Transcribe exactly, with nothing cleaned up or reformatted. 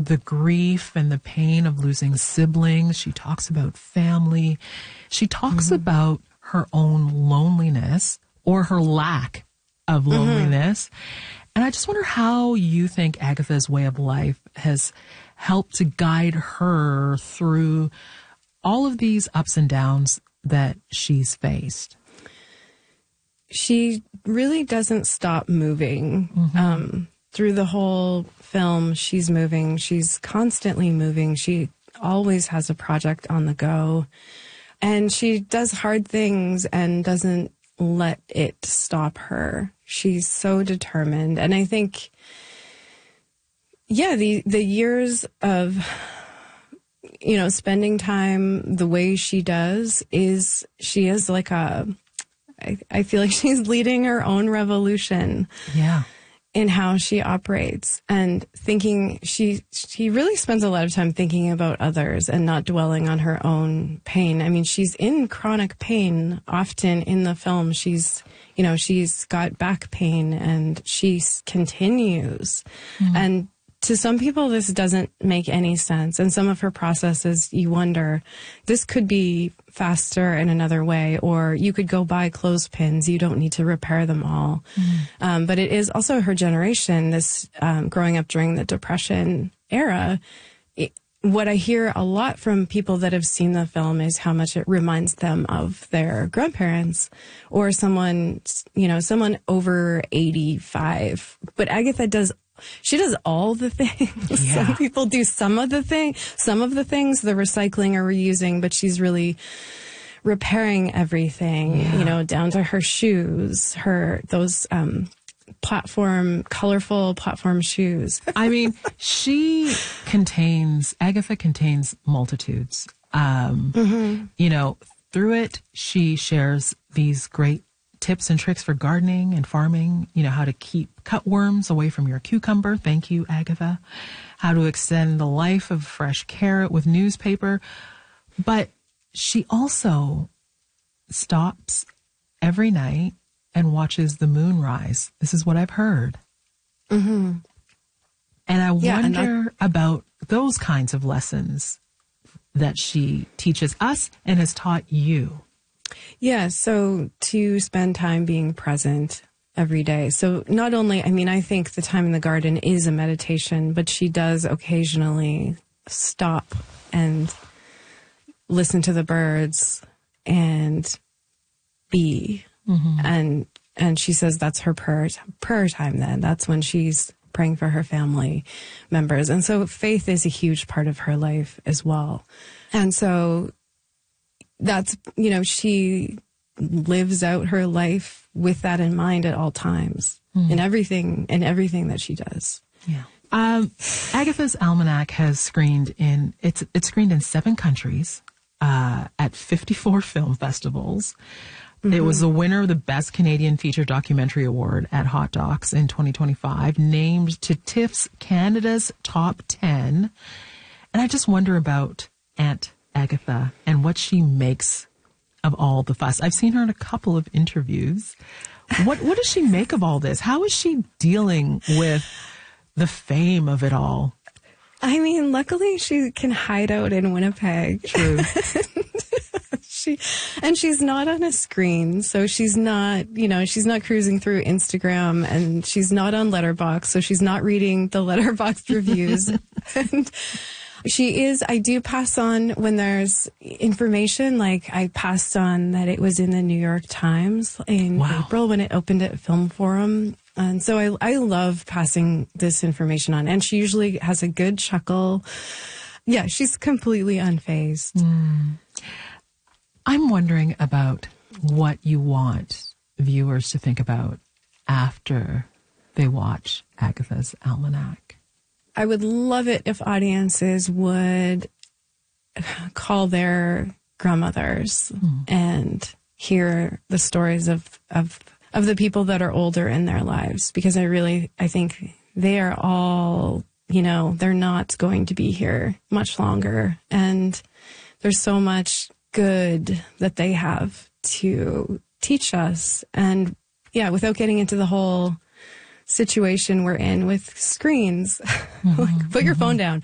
the grief and the pain of losing siblings. She talks about family. She talks mm-hmm. about her own loneliness or her lack of loneliness. Mm-hmm. And I just wonder how you think Agatha's way of life has helped to guide her through all of these ups and downs that she's faced. She really doesn't stop moving. Mm-hmm. Um, through the whole film, she's moving. She's constantly moving. She always has a project on the go. And she does hard things and doesn't let it stop her. She's so determined. And I think, yeah, the, the years of, you know, spending time the way she does is, she is like a, I, I feel like she's leading her own revolution. Yeah. In how she operates and thinking, she she really spends a lot of time thinking about others and not dwelling on her own pain. I mean, she's in chronic pain often in the film. She's, you know, she's got back pain and she continues. Mm-hmm. And to some people, this doesn't make any sense. And some of her processes, you wonder, this could be faster in another way, or you could go buy clothespins. You don't need to repair them all. Mm-hmm. Um, but it is also her generation, this um, growing up during the Depression era. It, what I hear a lot from people that have seen the film is how much it reminds them of their grandparents or someone, you know, someone over eighty-five. But Agatha does She does all the things. Yeah. Some people do some of the thing, some of the things, the recycling or reusing, but she's really repairing everything, yeah. you know, down to her shoes, her, those, um, platform, colorful platform shoes. I mean, she contains, Agatha contains multitudes. Um, mm-hmm. You know, through it, she shares these great tips and tricks for gardening and farming, you know, how to keep cutworms away from your cucumber. Thank you, Agatha. How to extend the life of fresh carrot with newspaper. But she also stops every night and watches the moon rise. This is what I've heard. Mm-hmm. And I yeah, wonder and I- about those kinds of lessons that she teaches us and has taught you. Yeah, so to spend time being present every day. So not only, I mean, I think the time in the garden is a meditation, but she does occasionally stop and listen to the birds and be. Mm-hmm. And and she says that's her prayer, prayer time then. That's when she's praying for her family members. And so faith is a huge part of her life as well. And so that's, you know, she lives out her life with that in mind at all times, mm. in everything, in everything that she does. Yeah. Um, Agatha's Almanac has screened in, it's, it's screened in seven countries, uh, at fifty-four film festivals. Mm-hmm. It was the winner of the Best Canadian Feature Documentary Award at Hot Docs in twenty twenty-five, named to TIFF's Canada's Top ten. And I just wonder about Aunt Agatha and what she makes of all the fuss. I've seen her in a couple of interviews. What what does she make of all this? How is she dealing with the fame of it all? I mean, luckily she can hide out in Winnipeg. True. she and she's not on a screen, so she's not, you know, she's not cruising through Instagram, and she's not on Letterboxd, so she's not reading the Letterboxd reviews. And she is, I do pass on when there's information, like I passed on that it was in the New York Times in wow. April when it opened at Film Forum. And so I, I love passing this information on. And she usually has a good chuckle. Yeah, she's completely unfazed. Mm. I'm wondering about what you want viewers to think about after they watch Agatha's Almanac. I would love it if audiences would call their grandmothers mm. and hear the stories of, of of the people that are older in their lives, because I really, I think they are all, you know, they're not going to be here much longer. And there's so much good that they have to teach us. And yeah, without getting into the whole situation we're in with screens, mm-hmm, like put your mm-hmm. phone down.